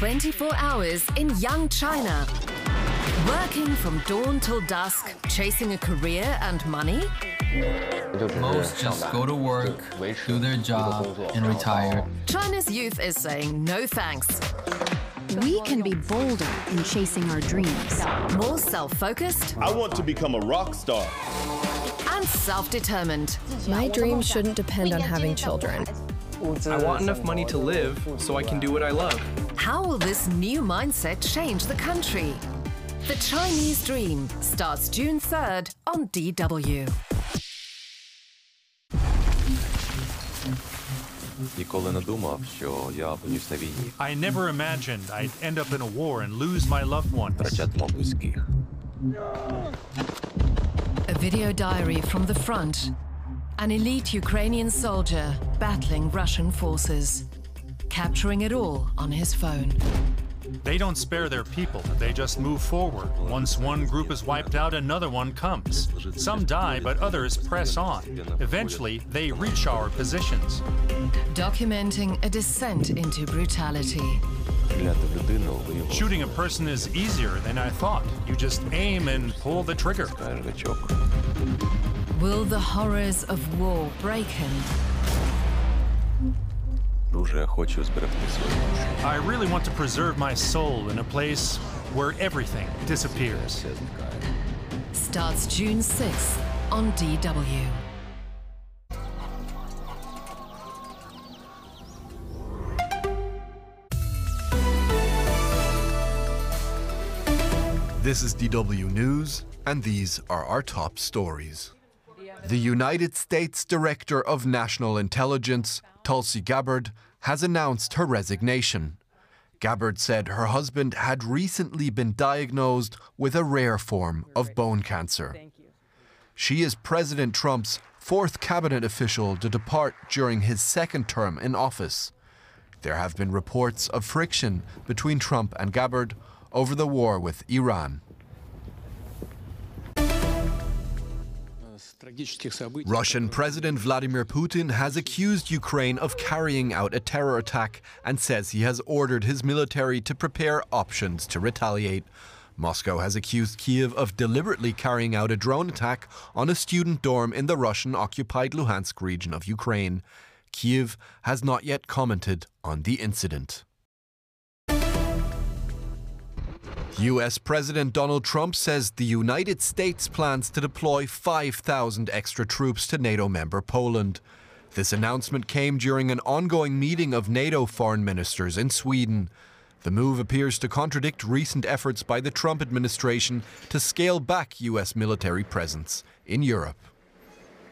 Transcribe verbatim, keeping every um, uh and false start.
twenty-four hours in young China. Working from dawn till dusk, chasing a career and money? Most just go to work, do their job, and retire. China's youth is saying no thanks. We can be bolder in chasing our dreams. More self-focused. I want to become a rock star. And self-determined. My dreams shouldn't depend on having children. I want enough money to live so I can do what I love. How will this new mindset change the country? The Chinese Dream starts June third on D W. I never imagined I'd end up in a war and lose my loved ones. A video diary from the front. An elite Ukrainian soldier battling Russian forces, capturing it all on his phone. They don't spare their people, they just move forward. Once one group is wiped out, another one comes. Some die, but others press on. Eventually, they reach our positions. Documenting a descent into brutality. Shooting a person is easier than I thought. You just aim and pull the trigger. Will the horrors of war break him? I really want to preserve my soul in a place where everything disappears. Starts June sixth on D W. This is D W News, and these are our top stories. The United States Director of National Intelligence, Tulsi Gabbard, has announced her resignation. Gabbard said her husband had recently been diagnosed with a rare form of bone cancer. She is President Trump's fourth cabinet official to depart during his second term in office. There have been reports of friction between Trump and Gabbard over the war with Iran. Russian President Vladimir Putin has accused Ukraine of carrying out a terror attack and says he has ordered his military to prepare options to retaliate. Moscow has accused Kyiv of deliberately carrying out a drone attack on a student dorm in the Russian-occupied Luhansk region of Ukraine. Kyiv has not yet commented on the incident. U S President Donald Trump says the United States plans to deploy five thousand extra troops to NATO member Poland. This announcement came during an ongoing meeting of NATO foreign ministers in Sweden. The move appears to contradict recent efforts by the Trump administration to scale back U S military presence in Europe.